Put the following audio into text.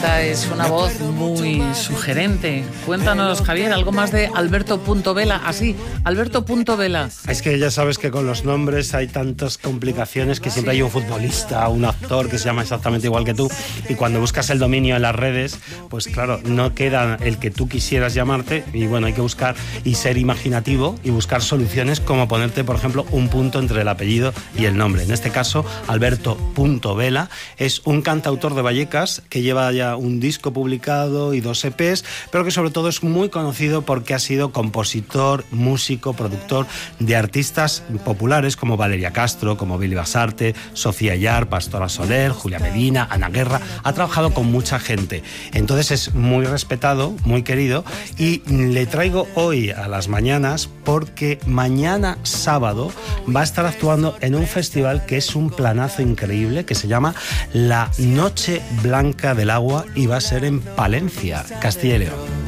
Esta es una voz muy sugerente. Cuéntanos, Javier, algo más de Alberto.Vela. Así, Alberto.Vela. Es que ya sabes que con los nombres hay tantas complicaciones que siempre hay un futbolista, un actor que se llama exactamente igual que tú, y cuando buscas el dominio en las redes, pues claro, no queda el que tú quisieras llamarte, y bueno, hay que buscar y ser imaginativo y buscar soluciones como ponerte, por ejemplo, un punto entre el apellido y el nombre. En este caso, Alberto.Vela es un cantautor de Vallecas que lleva ya un disco publicado y 2 EPs, pero que sobre todo es muy conocido porque ha sido compositor, músico, productor de artistas populares como Valeria Castro, como Billy Basarte, Sofía Yar, Pastora Soler, Julia Medina, Ana Guerra. Ha trabajado con mucha gente, entonces es muy respetado, muy querido, y le traigo hoy a las mañanas porque mañana sábado va a estar actuando en un festival que es un planazo increíble, que se llama La Noche Blanca del Agua, y va a ser en Palencia, Castilla y León.